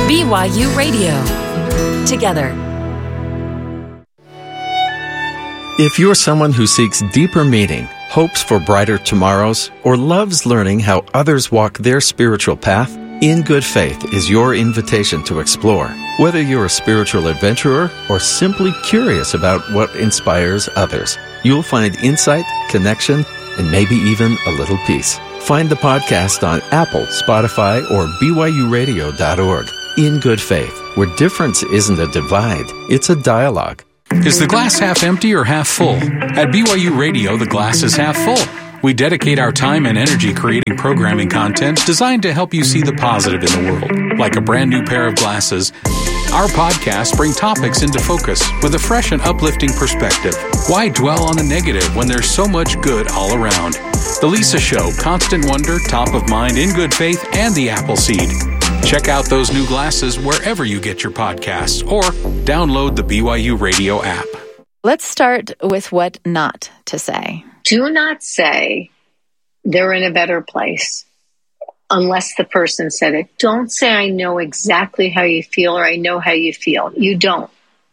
BYU Radio. Together. If you're someone who seeks deeper meaning, hopes for brighter tomorrows, or loves learning how others walk their spiritual path, In Good Faith is your invitation to explore. Whether you're a spiritual adventurer or simply curious about what inspires others, you'll find insight, connection, and maybe even a little peace. Find the podcast on Apple, Spotify, or BYURadio.org. In Good Faith, where difference isn't a divide, it's a dialogue. Is the glass half empty or half full? At BYU Radio, the glass is half full. We dedicate our time and energy creating programming content designed to help you see the positive in the world. Like a brand new pair of glasses, our podcasts bring topics into focus with a fresh and uplifting perspective. Why dwell on the negative when there's so much good all around? The Lisa Show, Constant Wonder, Top of Mind, In Good Faith, and The Appleseed. Check out those new glasses wherever you get your podcasts or download the BYU Radio app. Let's start with what not to say. Do not say they're in a better place unless the person said it. Don't say I know exactly how you feel or I know how you feel. You don't.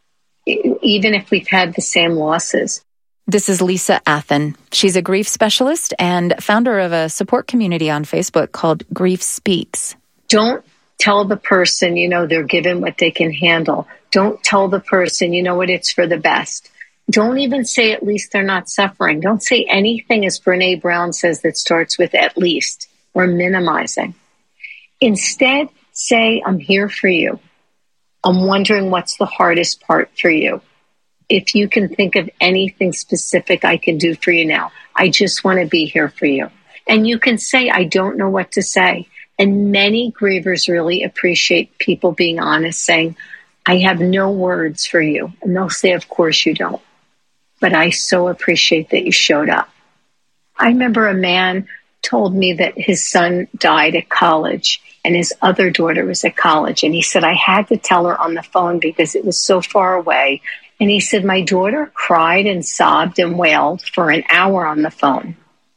Even if we've had the same losses. This is Lisa Athen. She's a grief specialist and founder of a support community on Facebook called Grief Speaks. Don't tell the person, they're given what they can handle. Don't tell the person, it's for the best. Don't even say at least they're not suffering. Don't say anything, as Brene Brown says, that starts with at least or minimizing. Instead, say, I'm here for you. I'm wondering what's the hardest part for you. If you can think of anything specific I can do for you now, I just want to be here for you. And you can say, I don't know what to say. And many grievers really appreciate people being honest, saying, I have no words for you. And they'll say, of course you don't. But I so appreciate that you showed up. I remember a man told me that his son died at college and his other daughter was at college. And he said, I had to tell her on the phone because it was so far away. And he said, my daughter cried and sobbed and wailed for an hour on the phone.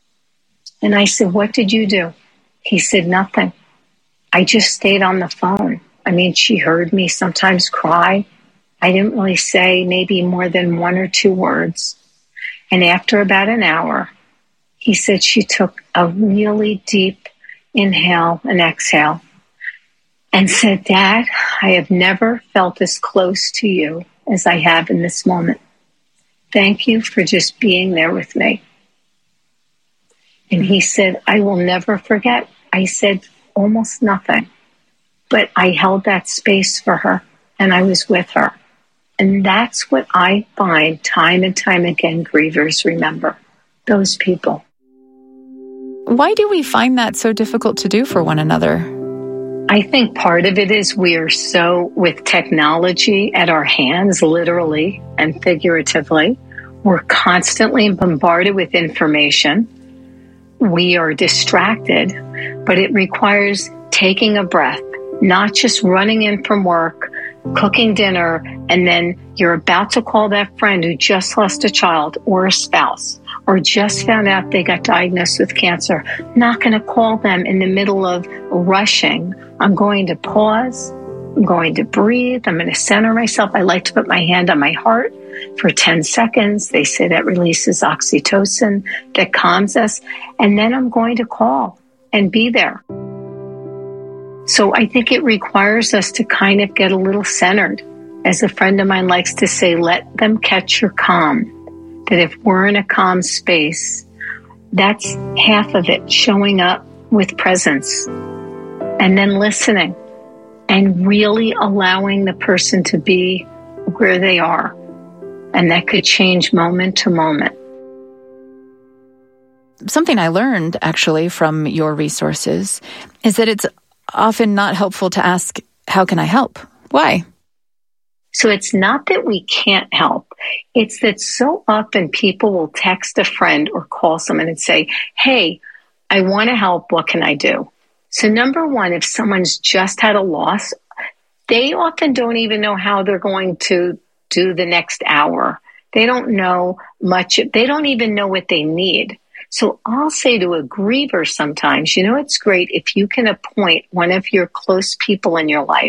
And I said, what did you do? He said, nothing. I just stayed on the phone. She heard me sometimes cry. I didn't really say maybe more than one or two words. And after about an hour, he said she took a really deep inhale and exhale and said, Dad, I have never felt as close to you as I have in this moment. Thank you for just being there with me. And he said, I will never forget. I said almost nothing, but I held that space for her and I was with her. And that's what I find time and time again, grievers remember, those people. Why do we find that so difficult to do for one another? I think part of it is we are so, with technology at our hands, literally and figuratively, we're constantly bombarded with information. We are distracted, but it requires taking a breath, not just running in from work, cooking dinner, and then you're about to call that friend who just lost a child or a spouse or just found out they got diagnosed with cancer. I'm not going to call them in the middle of rushing. I'm going to pause. I'm going to breathe. I'm going to center myself. I like to put my hand on my heart for 10 seconds. They say that releases oxytocin, that calms us. And then I'm going to call and be there. So I think it requires us to kind of get a little centered. As a friend of mine likes to say, let them catch your calm. That if we're in a calm space, that's half of it, showing up with presence and then listening and really allowing the person to be where they are. And that could change moment to moment. Something I learned actually from your resources is that it's often not helpful to ask, how can I help? Why? So it's not that we can't help. It's that so often people will text a friend or call someone and say, hey, I want to help. What can I do? So number one, if someone's just had a loss, they often don't even know how they're going to do the next hour. They don't know much. They don't even know what they need. So I'll say to a griever sometimes, it's great if you can appoint one of your close people in your life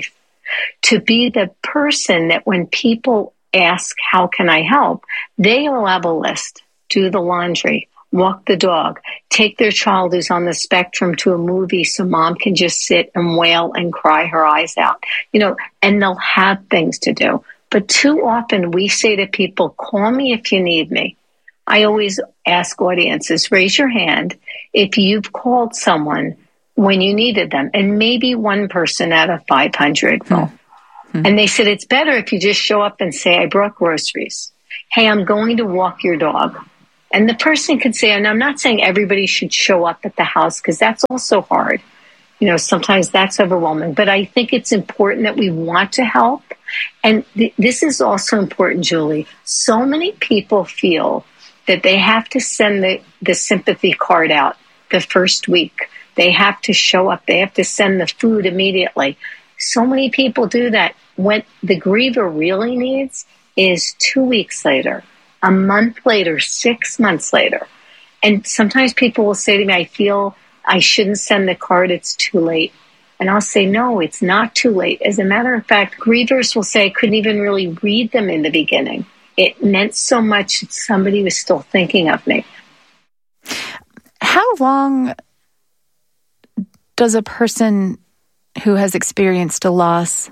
to be the person that when people ask, how can I help? They'll have a list, do the laundry, walk the dog, take their child who's on the spectrum to a movie so mom can just sit and wail and cry her eyes out, and they'll have things to do. But too often we say to people, call me if you need me. I always ask audiences, raise your hand if you've called someone when you needed them. And maybe one person out of 500 will. And they said, it's better if you just show up and say, I brought groceries. Hey, I'm going to walk your dog. And the person could say, and I'm not saying everybody should show up at the house because that's also hard. Sometimes that's overwhelming. But I think it's important that we want to help. And this is also important, Julie. So many people feel that they have to send the sympathy card out the first week. They have to show up. They have to send the food immediately. So many people do that. What the griever really needs is 2 weeks later, a month later, 6 months later. And sometimes people will say to me, I feel I shouldn't send the card. It's too late. And I'll say, no, it's not too late. As a matter of fact, grievers will say, I couldn't even really read them in the beginning. It meant so much that somebody was still thinking of me. How long does a person who has experienced a loss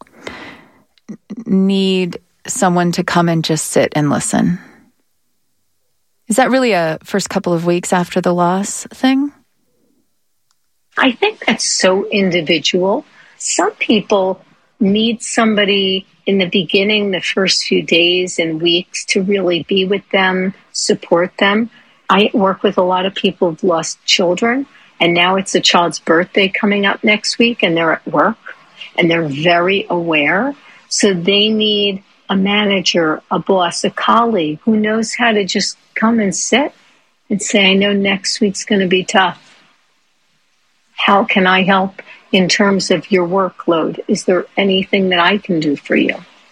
need someone to come and just sit and listen? Is that really a first couple of weeks after the loss thing? I think that's so individual. Some people need somebody in the beginning, the first few days and weeks, to really be with them, support them. I work with a lot of people who've lost children, and now it's a child's birthday coming up next week, and they're at work, and they're very aware. So they need a manager, a boss, a colleague who knows how to just come and sit and say, I know next week's going to be tough. How can I help in terms of your workload? Is there anything that I can do for you?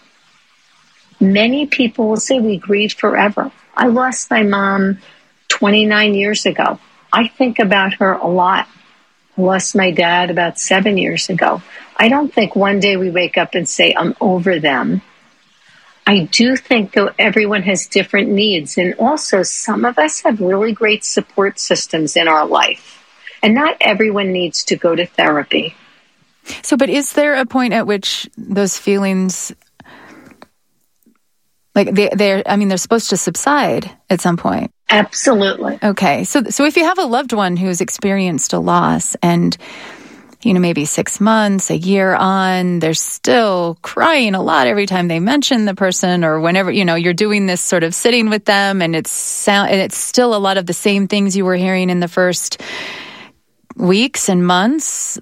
Many people will say we grieve forever. I lost my mom 29 years ago. I think about her a lot. I lost my dad about 7 years ago. I don't think one day we wake up and say, I'm over them. I do think, though, everyone has different needs. And also, some of us have really great support systems in our life. And not everyone needs to go to therapy. So, but is there a point at which those feelings, like they're supposed to subside at some point? Absolutely. Okay. So if you have a loved one who's experienced a loss and, maybe 6 months, a year on, they're still crying a lot every time they mention the person, or whenever, you're doing this sort of sitting with them, and it's still a lot of the same things you were hearing in the first weeks and months.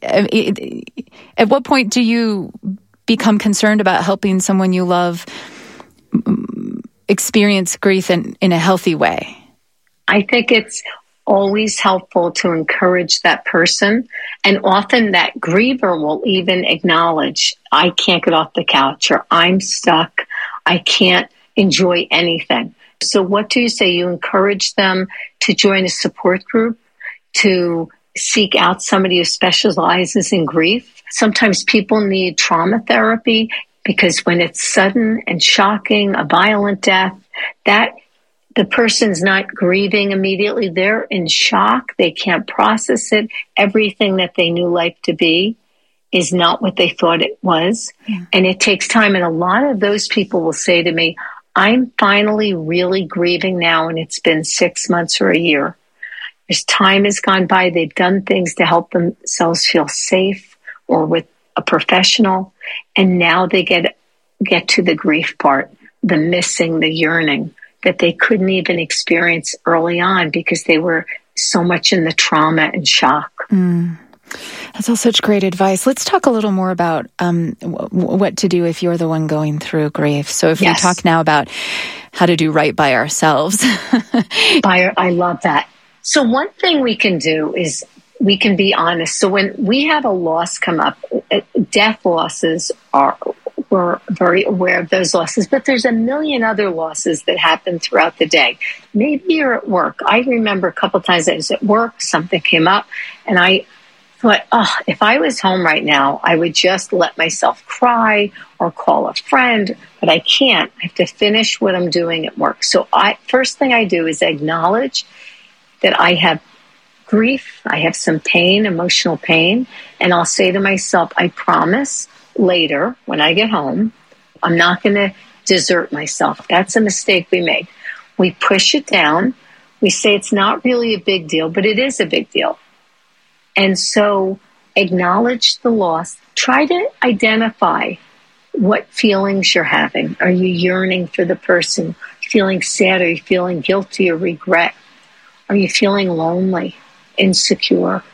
At what point do you become concerned about helping someone you love experience grief in a healthy way? I think it's always helpful to encourage that person. And often that griever will even acknowledge, I can't get off the couch, or I'm stuck. I can't enjoy anything. So what do you say? You encourage them to join a support group, to seek out somebody who specializes in grief. Sometimes people need trauma therapy because when it's sudden and shocking, a violent death, that the person's not grieving immediately. They're in shock. They can't process it. Everything that they knew life to be is not what they thought it was. Yeah. And it takes time. And a lot of those people will say to me, I'm finally really grieving now, and it's been 6 months or a year. As time has gone by, they've done things to help themselves feel safe or with a professional. And now they get to the grief part, the missing, the yearning that they couldn't even experience early on because they were so much in the trauma and shock. That's all such great advice. Let's talk a little more about what to do if you're the one going through grief. So if we talk now about how to do right by ourselves. I love that. So one thing we can do is we can be honest. So when we have a loss come up, death losses we're very aware of those losses, but there's a million other losses that happen throughout the day. Maybe you're at work. I remember a couple of times I was at work, something came up, and I thought, if I was home right now, I would just let myself cry or call a friend, but I can't. I have to finish what I'm doing at work. So first thing I do is acknowledge that I have grief, I have some pain, emotional pain, and I'll say to myself, I promise later when I get home, I'm not going to desert myself. That's a mistake we make. We push it down. We say it's not really a big deal, but it is a big deal. And so acknowledge the loss. Try to identify what feelings you're having. Are you yearning for the person? Feeling sad? Are you feeling guilty or regret? Are you feeling lonely, insecure?